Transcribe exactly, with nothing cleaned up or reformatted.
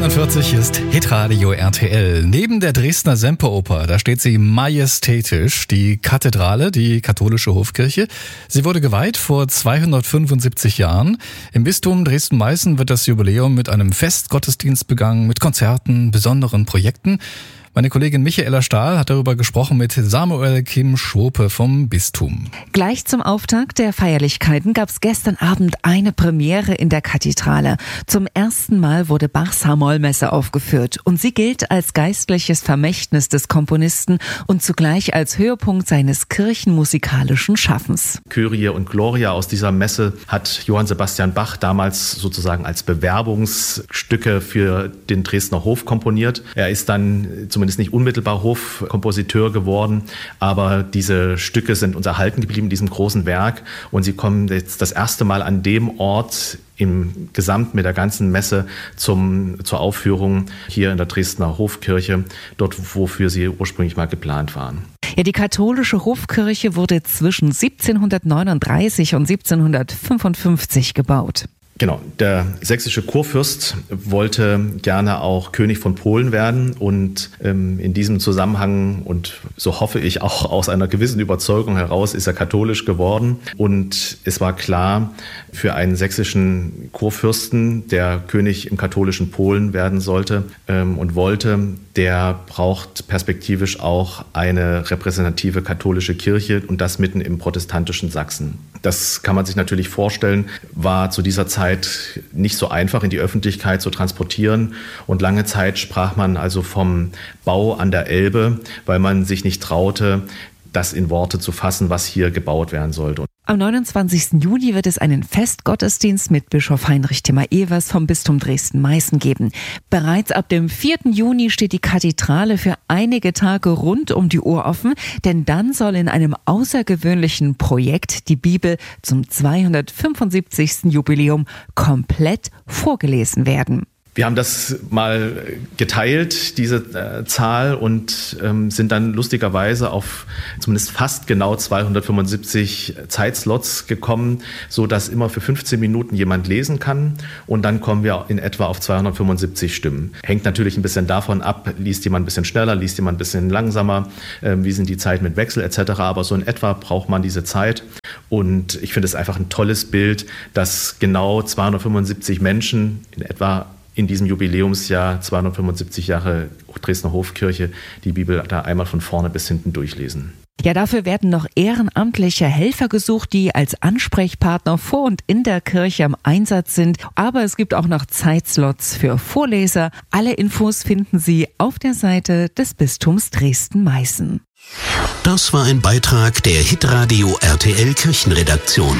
einundvierzig ist Hitradio R T L. Neben der Dresdner Semperoper, da steht sie majestätisch, die Kathedrale, die katholische Hofkirche. Sie wurde geweiht vor zweihundertfünfundsiebzig Jahren. Im Bistum Dresden-Meißen wird das Jubiläum mit einem Festgottesdienst begangen, mit Konzerten, besonderen Projekten. Meine Kollegin Michaela Stahl hat darüber gesprochen mit Samuel Kim Schwope vom Bistum. Gleich zum Auftakt der Feierlichkeiten gab es gestern Abend eine Premiere in der Kathedrale. Zum ersten Mal wurde Bachs H-Moll-Messe aufgeführt und sie gilt als geistliches Vermächtnis des Komponisten und zugleich als Höhepunkt seines kirchenmusikalischen Schaffens. Kyrie und Gloria aus dieser Messe hat Johann Sebastian Bach damals sozusagen als Bewerbungsstücke für den Dresdner Hof komponiert. Er ist dann zum zumindest nicht unmittelbar Hofkompositeur geworden, aber diese Stücke sind uns erhalten geblieben in diesem großen Werk und sie kommen jetzt das erste Mal an dem Ort im Gesamt mit der ganzen Messe zum, zur Aufführung hier in der Dresdner Hofkirche, dort wofür sie ursprünglich mal geplant waren. Ja, die katholische Hofkirche wurde zwischen siebzehnhundertneununddreißig und siebzehnhundertfünfundfünfzig gebaut. Genau, der sächsische Kurfürst wollte gerne auch König von Polen werden und ähm, in diesem Zusammenhang und so hoffe ich auch aus einer gewissen Überzeugung heraus ist er katholisch geworden und es war klar für einen sächsischen Kurfürsten, der König im katholischen Polen werden sollte ähm, und wollte, der braucht perspektivisch auch eine repräsentative katholische Kirche und das mitten im protestantischen Sachsen. Das kann man sich natürlich vorstellen, war zu dieser Zeit nicht so einfach in die Öffentlichkeit zu transportieren und lange Zeit sprach man also vom Bau an der Elbe, weil man sich nicht traute, das in Worte zu fassen, was hier gebaut werden sollte. Am neunundzwanzigsten Juni wird es einen Festgottesdienst mit Bischof Heinrich Timmer-Evers vom Bistum Dresden-Meißen geben. Bereits ab dem vierten Juni steht die Kathedrale für einige Tage rund um die Uhr offen, denn dann soll in einem außergewöhnlichen Projekt die Bibel zum zweihundertfünfundsiebzigsten Jubiläum komplett vorgelesen werden. Wir haben das mal geteilt, diese äh, Zahl, und ähm, sind dann lustigerweise auf zumindest fast genau zweihundertfünfundsiebzig Zeitslots gekommen, so dass immer für fünfzehn Minuten jemand lesen kann. Und dann kommen wir in etwa auf zweihundertfünfundsiebzig Stimmen. Hängt natürlich ein bisschen davon ab, liest jemand ein bisschen schneller, liest jemand ein bisschen langsamer, äh, wie sind die Zeiten mit Wechsel et cetera. Aber so in etwa braucht man diese Zeit. Und ich finde es einfach ein tolles Bild, dass genau zweihundertfünfundsiebzig Menschen in etwa in diesem Jubiläumsjahr zweihundertfünfundsiebzig Jahre Dresdner Hofkirche die Bibel da einmal von vorne bis hinten durchlesen. Ja, dafür werden noch ehrenamtliche Helfer gesucht, die als Ansprechpartner vor und in der Kirche am Einsatz sind. Aber es gibt auch noch Zeitslots für Vorleser. Alle Infos finden Sie auf der Seite des Bistums Dresden-Meißen. Das war ein Beitrag der Hitradio R T L Kirchenredaktion.